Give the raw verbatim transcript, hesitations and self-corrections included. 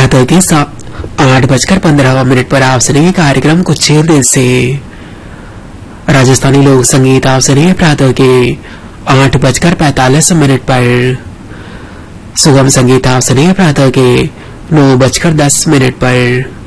प्रातः के आठ बजकर पंद्रह मिनट पर आप सुनेंगे कार्यक्रम कुछ दिल से। राजस्थानी लोक संगीत आप सुनेंगे प्रातः के आठ बजकर पैतालीस मिनट पर। सुगम संगीत आप सुनेंगे प्रातः के नौ बजकर दस मिनट पर।